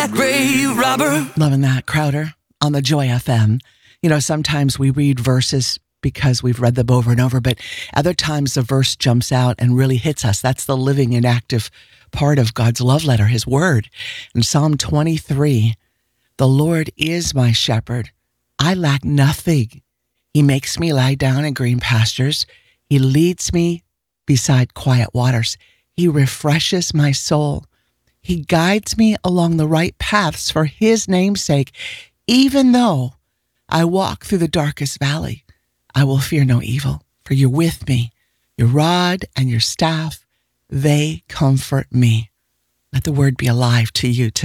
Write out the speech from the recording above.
that grave robber. Loving that, Crowder, on the Joy FM. You know, sometimes we read verses because we've read them over and over, but other times the verse jumps out and really hits us. That's the living and active part of God's love letter, his word. In Psalm 23, the Lord is my shepherd. I lack nothing. He makes me lie down in green pastures. He leads me beside quiet waters. He refreshes my soul. He guides me along the right paths for his name's sake. Even though I walk through the darkest valley, I will fear no evil, for you're with me. Your rod and your staff, they comfort me. Let the word be alive to you today.